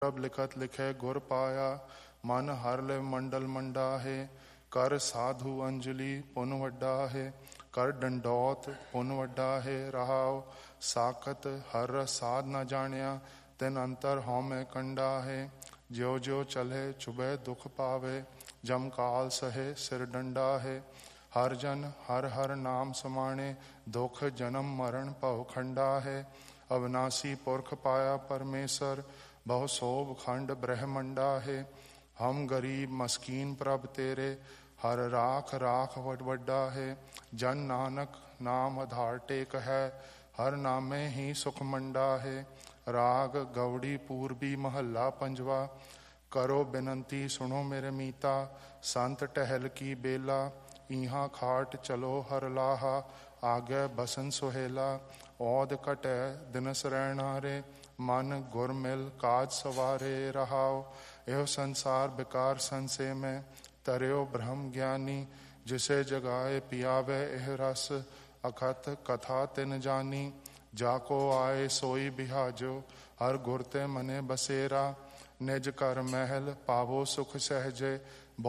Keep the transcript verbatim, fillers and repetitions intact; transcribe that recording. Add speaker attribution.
Speaker 1: ਪ੍ਰਭ ਲਿਖਤ ਲਿਖੇ ਗੁਰ ਪਾਇਆ, ਮਨ ਹਰ ਲਿਵ ਮੰਡਲ ਮੰਡਾ ਹੈ। ਕਰ ਸਾਧੂ ਅੰਜਲੀ ਪੁੰਨ ਵੱਡਾ ਹੈ, ਕਰ ਡੰਡੌਤ ਪੁੰਨ ਵੱਡਾ ਹੈ। ਰਹਾਉ ਸਾਖਤ ਹਰ ਸਾਧ ਨਾ ਜਾਣਿਆ, ਤਿਨ ਅੰਤਰ ਹਉਮੈ ਕੰਡਾ ਹੈ। ਜਿਉ ਜਿਉ ਚਲੇ ਚੁਬੈ ਦੁਖ ਪਾਵੇ, ਜਮ ਕਾਲ ਸਹੇ ਸਿਰ ਡੰਡਾ ਹੈ। ਹਰ ਜਨ ਹਰ ਹਰ ਨਾਮ ਸਮਾਣੇ, ਦੁਖ ਜਨਮ ਮਰਨ ਭਉ ਖੰਡਾ ਹੈ। ਅਵਨਾਸੀ ਪੁਰਖ ਪਾਇਆ ਪਰਮੇਸ਼ਰ, ਬਹੁ ਸੋਭ ਖੰਡ ਬ੍ਰਹਮੰਡਾ ਹੈ। ਹਮ ਗਰੀਬ ਮਸਕੀਨ ਪ੍ਰਭ ਤੇਰੇ, ਹਰ ਰਾਖ ਰਾਖ ਵਡ ਵੱਡਾ ਹੈ। ਜਨ ਨਾਨਕ ਨਾਮ ਆਧਾਰ ਟੇਕ ਹੈ, ਹਰ ਨਾਮੇ ਹੀ ਸੁਖ ਮੰਡਾ ਹੈ। ਰਾਗ ਗੌੜੀ ਪੂਰਬੀ ਮਹੱਲਾ ਪੰਜਵਾ। ਕਰੋ ਬੇਨੰਤੀ ਸੁਣੋ ਮੇਰੇ ਮੀਤਾ, ਸੰਤ ਟਹਿਲ ਕੀ ਬੇਲਾ। ਇਹਾਂ ਖਾਟ ਚਲੋ ਹਰ ਲਾਹਾ, ਆਗੇ ਬਸਨ ਸੁਹੇਲਾ। ਔਦ ਘਟੈ ਦਿਨਸ ਰਹਿਣ ਹਾਰੇ, ਮਨ ਗੁਰ ਮਿਲ ਕਾਜ ਸਵਾਰੇ। ਰਹਾਉ ਇਹੋ ਸੰਸਾਰ ਬਿਕਾਰ ਸੰਸੇ ਮੈਂ, ਤਰਿਓ ਬ੍ਰਹਮ ਗਿਆਨੀ। ਜਿਸੇ ਜਗਾਏ ਪਿਆਵੇ ਇਹ ਰਸ, ਅਖਤ ਕਥਾ ਤਿਨ ਜਾਨੀ। ਜਾ ਕੋ ਆਏ ਸੋਈ ਬਿਹਾਜੋ, ਹਰ ਗੁਰ ਤੇ ਮਨੇ ਬਸੇਰਾ। ਨਿਜ ਘਰ ਮਹਿਲ ਪਾਵੋ ਸੁਖ ਸਹਿਜੇ,